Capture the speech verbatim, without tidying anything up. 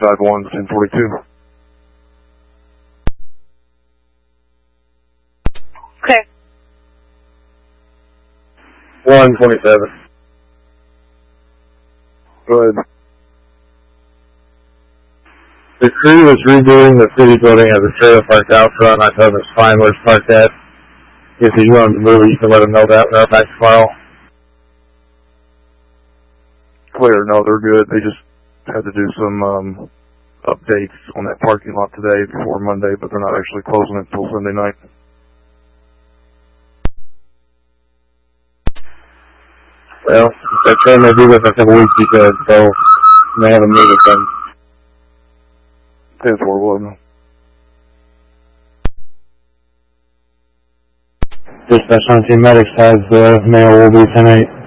five one, ten forty-two. Okay. one twenty-seven. Go ahead. The crew is redoing the city building as a trailer parked out front. I told them it's fine where it's parked at. If you want to move it, you can let them know that when they're back tomorrow. Clear, no, they're good. They just had to do some um, updates on that parking lot today before Monday, but they're not actually closing it until Sunday night. Well, they're saying they'll do this in a couple weeks, he said, so they haven't moved it then. ten four one. Dispatch on team medics has the mail will be ten eight.